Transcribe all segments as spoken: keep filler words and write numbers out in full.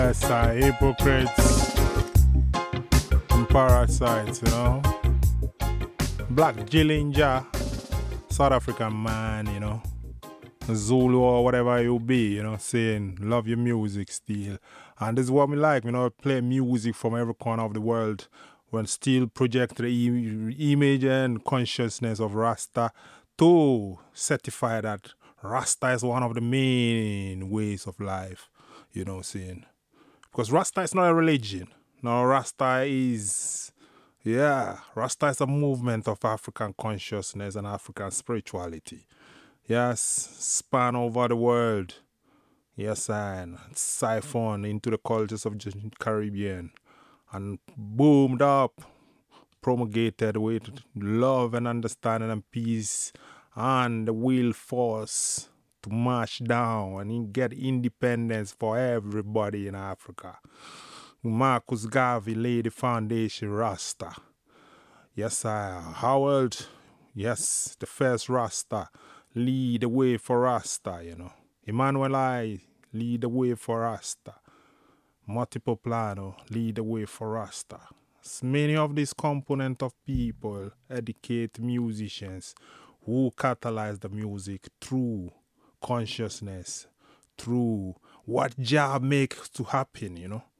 Yes, uh, hypocrites and parasites, you know. Black Gillinger, South African man, you know. Zulu or whatever you be, you know, saying love your music still. And this is what we like, you know, play music from every corner of the world when still project the e- image and consciousness of Rasta to certify that Rasta is one of the main ways of life, you know, saying. Because Rasta is not a religion. No, Rasta is, yeah, Rasta is a movement of African consciousness and African spirituality. Yes, span over the world. Yes, and siphon into the cultures of the Caribbean and boomed up, promulgated with love and understanding and peace and the will force to march down and get independence for everybody in Africa. Marcus Garvey laid the foundation Rasta. Yes, sir. Howard, yes, the first Rasta, lead the way for Rasta, you know. Emmanuel I, lead the way for Rasta. Multiple Plano, lead the way for Rasta. S- Many of these component of people educate musicians who catalyze the music through consciousness, through what job makes to happen, you know.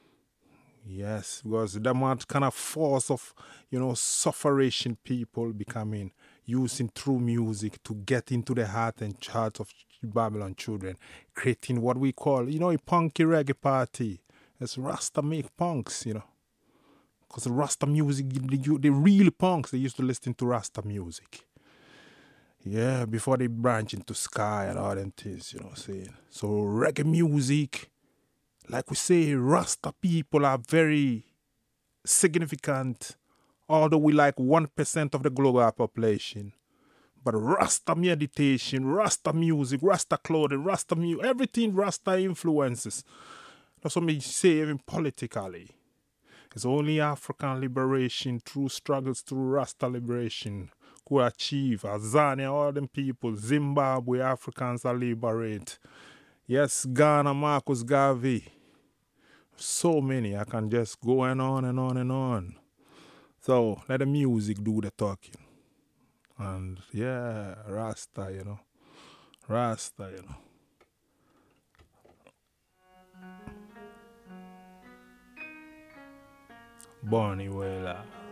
Yes, because the amount kind of force of, you know, sufferation people becoming using through music to get into the heart and heart of Babylon children, creating what we call, you know, a punky reggae party. It's Rasta make punks, you know. Because the Rasta music, the, the real punks, they used to listen to Rasta music. Yeah, before they branch into Sky and all them things, you know what I'm saying? So reggae music, like we say, Rasta people are very significant, although we like one percent of the global population. But Rasta meditation, Rasta music, Rasta clothing, Rasta music, everything Rasta influences. That's what me say even politically. It's only African liberation through struggles through Rasta liberation could achieve. Azania, all them people, Zimbabwe, Africans are liberate. Yes, Ghana, Marcus Garvey. So many. I can just go and on and on and on. So let the music do the talking. And yeah, Rasta, you know. Rasta, you know. Bonnie Wailer.